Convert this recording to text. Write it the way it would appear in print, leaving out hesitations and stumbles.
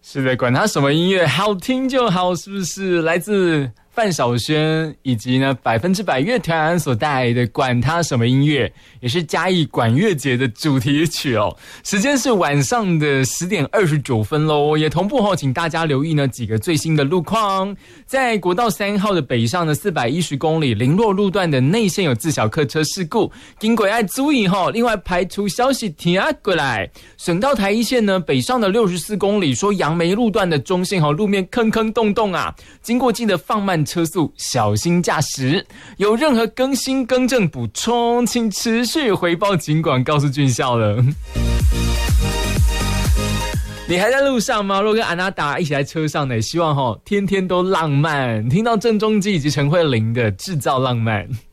是的，管它什么音乐，好听就好，是不是？来自范晓萱以及呢100%乐团所带来的管它什么音乐，也是嘉义管乐节的主题曲哦。时间是晚上的10点29分咯，也同步请大家留意呢几个最新的路况。在国道3号的北上的410公里林落路段的内线有自小客车事故，经过要注意哦。另外排除消息听过来，省道台一线呢北上的64公里，说杨梅路段的中线路面坑坑洞洞啊，经过记得放慢车速，小心驾驶。有任何更新更正补充，请持续回报警管告诉军校了。你还在路上吗？若跟安娜达一起在车上呢，希望天天都浪漫。听到郑中基以及陈慧琳的《制造浪漫》。